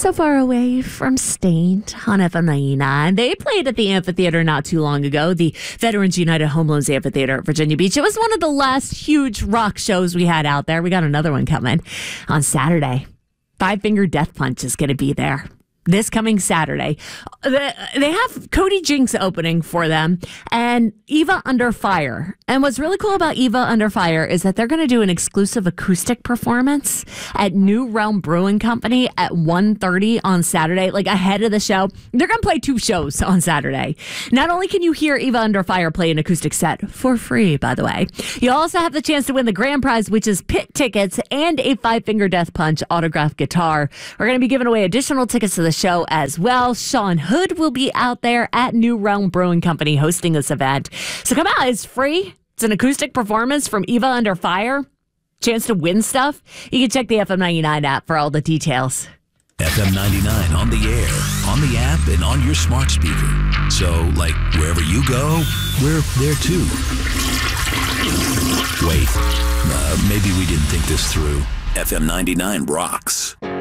So Far Away from Stained on FM 99. They played at the amphitheater not too long ago, the Veterans United Home Loans Amphitheater at Virginia Beach. It was one of the last huge rock shows we had out there. We got another one coming on Saturday. Five Finger Death Punch is going to be there this coming Saturday. They have Cody Jinks opening for them and Eva Under Fire. And what's really cool about Eva Under Fire is that they're going to do an exclusive acoustic performance at New Realm Brewing Company at 1:30 on Saturday, like ahead of the show. They're going to play two shows on Saturday. Not only can you hear Eva Under Fire play an acoustic set for free, by the way, you also have the chance to win the grand prize, which is pit tickets and a Five Finger Death Punch autographed guitar. We're going to be giving away additional tickets to the show as well. Sean Hood will be out there at New Realm Brewing Company hosting this event. So come out. It's free. It's an acoustic performance from Eva Under Fire. Chance to win stuff. You can check the FM 99 app for all the details. FM 99 on the air, on the app, and on your smart speaker. So, like, wherever you go, we're there too. Wait, maybe we didn't think this through. FM 99 rocks.